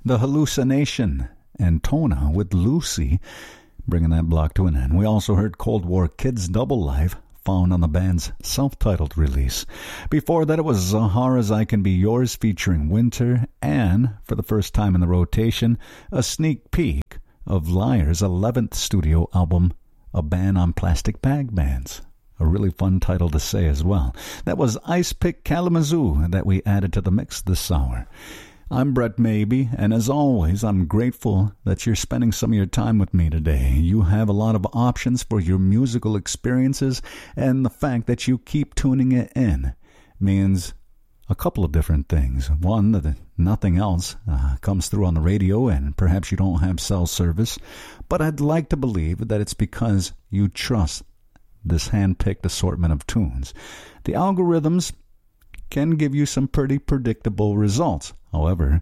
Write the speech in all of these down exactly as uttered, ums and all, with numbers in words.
The Hallucination and Tona with Lucy, bringing that block to an end. We also heard Cold War Kids Double Life, found on the band's self-titled release. Before that, it was Zahara's I Can Be Yours featuring Winter, and, for the first time in the rotation, a sneak peek of Liar's eleventh studio album, A Ban on Plastic Bag Bands. A really fun title to say as well. That was Ice Pick Kalamazoo that we added to the mix this hour. I'm Brett Maybe, and as always, I'm grateful that you're spending some of your time with me today. You have a lot of options for your musical experiences, and the fact that you keep tuning it in means a couple of different things. One, that nothing else uh, comes through on the radio, and perhaps you don't have cell service, but I'd like to believe that it's because you trust this hand-picked assortment of tunes. The algorithms can give you some pretty predictable results. However,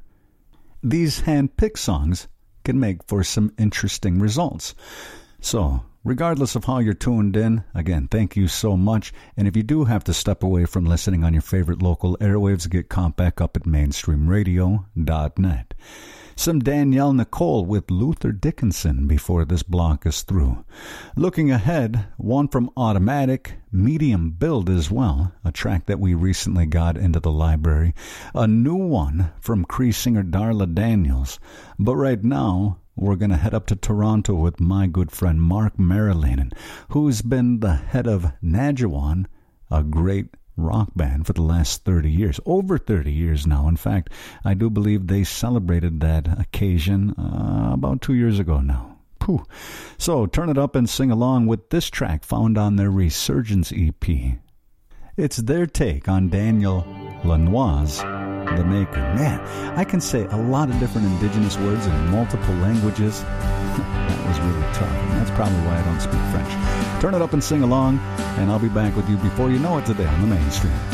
these hand-picked songs can make for some interesting results. So, regardless of how you're tuned in, again, thank you so much. And if you do have to step away from listening on your favorite local airwaves, get caught back up at mainstream radio dot net. Some Danielle Nicole with Luther Dickinson before this block is through. Looking ahead, one from Automatic, Medium Build as well, a track that we recently got into the library. A new one from Cree singer Darla Daniels. But right now, we're going to head up to Toronto with my good friend Mark Marilanen, who's been the head of Najawan, a great rock band for the last thirty years, over thirty years now. In fact, I do believe they celebrated that occasion uh, about two years ago now. Pooh. So turn it up and sing along with this track found on their Resurgence E P. It's their take on Daniel Lanois, the maker. Man, I can say a lot of different indigenous words in multiple languages. That was really tough, and that's probably why I don't speak French. Turn it up and sing along, and I'll be back with you before you know it today on the Mainstream.